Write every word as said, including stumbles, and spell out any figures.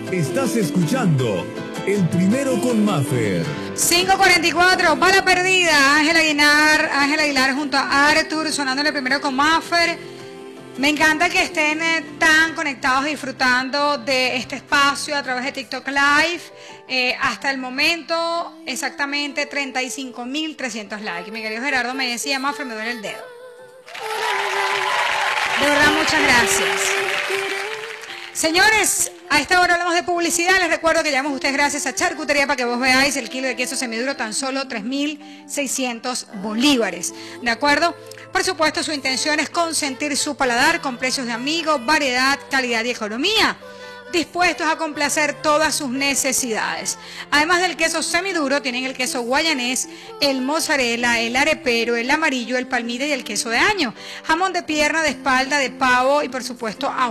Estás escuchando El Primero con Maffer. cinco cuarenta y cuatro, bala perdida. Ángel Aguilar, Ángel Aguilar junto a Arthur, sonando El Primero con Maffer. Me encanta que estén eh, tan conectados, disfrutando de este espacio a través de TikTok Live. Eh, hasta el momento, exactamente treinta y cinco mil trescientos likes. Mi querido Gerardo me decía, Maffer, me duele el dedo. De verdad, muchas gracias. Señores, a esta hora hablamos de publicidad. Les recuerdo que llamamos ustedes gracias a Charcutería para que vos veáis el kilo de queso semiduro tan solo tres mil seiscientos bolívares. ¿De acuerdo? Por supuesto, su intención es consentir su paladar con precios de amigos, variedad, calidad y economía, dispuestos a complacer todas sus necesidades. Además del queso semiduro, tienen el queso guayanés, el mozzarella, el arepero, el amarillo, el palmite y el queso de año. Jamón de pierna, de espalda, de pavo y por supuesto